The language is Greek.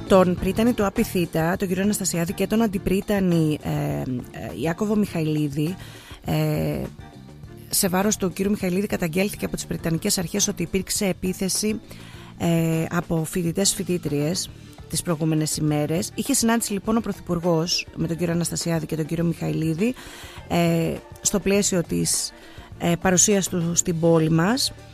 τον πρίτανη του ΑΠ Θήτα, τον κύριο Αναστασιάδη, και τον αντιπρίτανη Ιάκωβο Μιχαηλίδη. Σε βάρος του κύριου Μιχαηλίδη καταγγέλθηκε από τις Βρετανικές αρχές ότι υπήρξε επίθεση από φοιτητές-φοιτήτριες τις προηγούμενες ημέρες. Είχε συνάντηση λοιπόν ο Πρωθυπουργός με τον κύριο Αναστασιάδη και τον κύριο Μιχαηλίδη στο πλαίσιο της παρουσίας του στην πόλη μας,